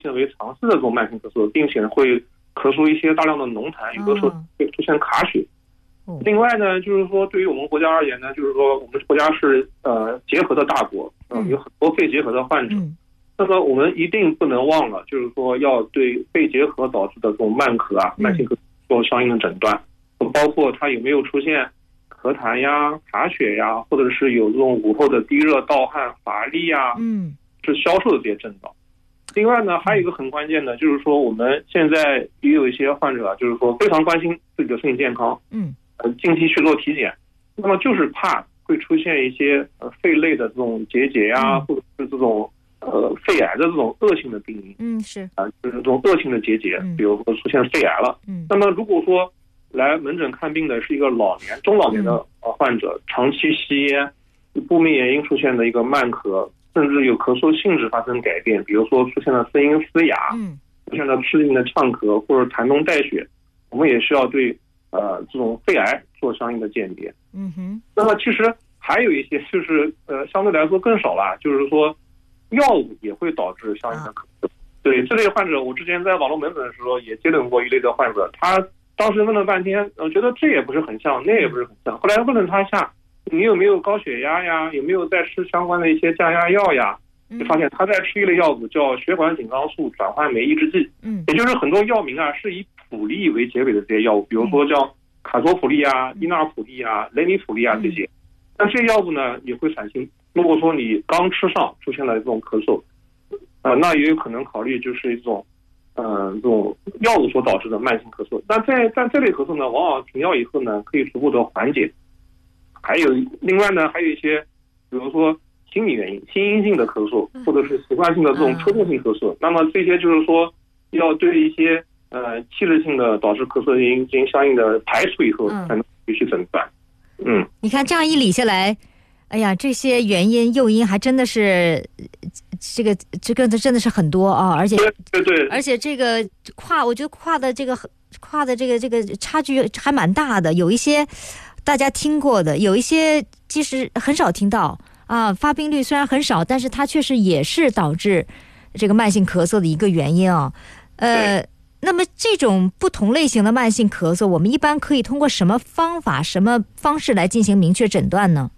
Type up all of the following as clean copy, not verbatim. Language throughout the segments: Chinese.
现为常识的这种慢性咳嗽，并且会咳出一些大量的浓痰，有的时候会出现卡血。另外呢，就是说对于我们国家而言呢，就是说我们国家是结核的大国，有很多肺结核的患者。那么我们一定不能忘了，就是说要对肺结核导致的这种慢咳啊、慢性咳做相应的诊断，包括它有没有出现咳痰呀、卡血呀，或者是有这种午后的低热、盗汗、乏力呀，是消瘦的这些症状。另外呢，还有一个很关键的，就是说我们现在也有一些患者，就是说非常关心自己的身体健康，近期去做体检，那么就是怕会出现一些肺类的这种结节呀，或者是这种肺癌的这种恶性的病因，就是这种恶性的结节，比如说出现肺癌了。那么如果说来门诊看病的是一个中老年的患者，长期吸烟，不明原因出现的一个慢咳，甚至有咳嗽性质发生改变，比如说出现了声音嘶哑，出现了吃力的呛咳或者痰中带血，我们也需要对这种肺癌做相应的鉴别。那么其实还有一些就是相对来说更少了，就是说药物也会导致相应的咳嗽。对这类患者，我之前在网络门诊的时候也接诊过一类的患者，他当时问了半天，觉得这也不是很像，那也不是很像。后来问了他一下，你有没有高血压呀？有没有在吃相关的一些降压药呀？就发现他在吃一类药物叫血管紧张素转换酶抑制剂，也就是很多药名啊是以普利为结尾的这些药物，比如说叫卡托普利啊、伊纳普利啊、雷米普利啊这些。但这些药物呢也会产生，如果说你刚吃上出现了这种咳嗽，那也有可能考虑就是一种这种药物所导致的慢性咳嗽。但这类咳嗽呢，往往停药以后呢可以逐步的缓解。还有另外呢，还有一些比如说心理原因、心因性的咳嗽，或者是习惯性的这种抽动性咳嗽，那么这些就是说要对一些器质性的导致咳嗽原因进行相应的排除以后，才能去诊断。 你看这样一理下来，哎呀，这些原因诱因还真的是这个真的是很多啊，而且对， 而且这个我觉得跨的这个差距还蛮大的，有一些大家听过的，有一些其实很少听到啊。发病率虽然很少，但是它确实也是导致这个慢性咳嗽的一个原因啊。那么这种不同类型的慢性咳嗽，我们一般可以通过什么方法、什么方式来进行明确诊断呢？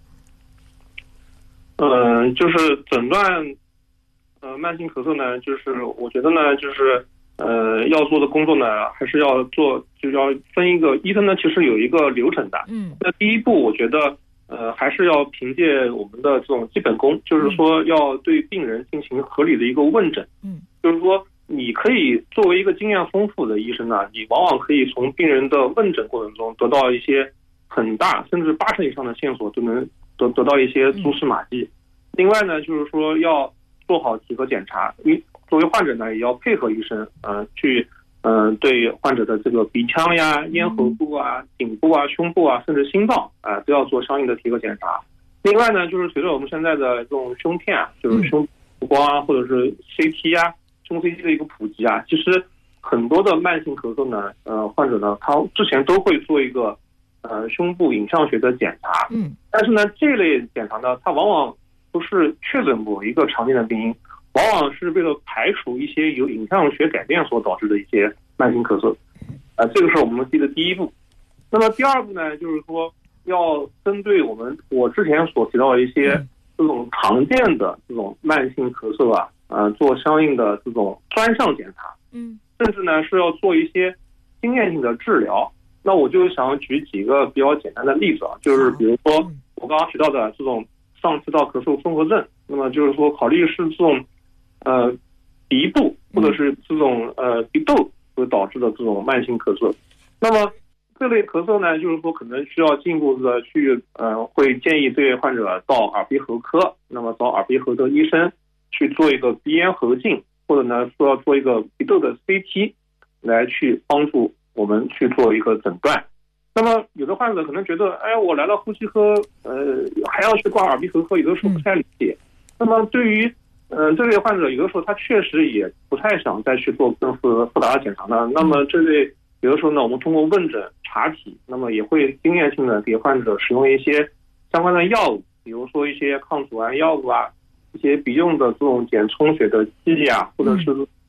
就是诊断慢性咳嗽呢，就是我觉得呢，就是要做的工作呢，还是要做，就要分一个医生呢，其实有一个流程的。那第一步，我觉得还是要凭借我们的这种基本功，就是说要对病人进行合理的一个问诊。就是说你可以作为一个经验丰富的医生呢，你往往可以从病人的问诊过程中得到一些很大甚至80%以上的线索，就能得到一些蛛丝马迹。另外呢，就是说要做好体格检查，作为患者呢，也要配合医生去对患者的这个鼻腔呀、咽喉部啊、颈部啊、胸部啊，甚至心脏都要做相应的体格检查。另外呢，就是随着我们现在的这种胸片就是胸部光啊，或者是 CT 啊、胸 CT 的一个普及啊，其实很多的慢性咳嗽呢，患者呢，他之前都会做一个胸部影像学的检查。但是呢，这类检查呢，它往往不是确诊某一个常见的病因，往往是为了排除一些由影像学改变所导致的一些慢性咳嗽。这个是我们的第一步。那么第二步呢，就是说要针对我之前所提到的一些这种常见的这种慢性咳嗽做相应的这种专项检查。甚至呢是要做一些经验性的治疗。那我就想举几个比较简单的例子就是比如说我刚刚提到的这种上气道咳嗽综合症，那么就是说考虑是这种鼻部或者是这种鼻窦所导致的这种慢性咳嗽。那么这类咳嗽呢，就是说可能需要进一步的去会建议这位患者到耳鼻喉科，那么找耳鼻喉的医生去做一个鼻咽喉镜，或者呢说要做一个鼻窦的 CT 来去帮助我们去做一个诊断。那么有的患者可能觉得我来了呼吸科还要去挂耳鼻喉科，有的时候不太理解。那么对于这类患者，有的时候他确实也不太想再去做更复杂的检查呢。那么这类有的时候呢，我们通过问诊查体，那么也会经验性的给患者使用一些相关的药物，比如说一些抗组胺药物一些鼻用的这种减充血的剂或者是